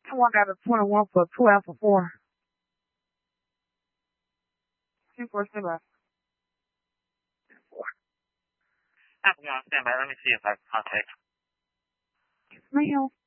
I got a 21 for 2 Alpha 4. 2-4 standby. Alpha 1 standby. Let me see if I can contact. Ma'am.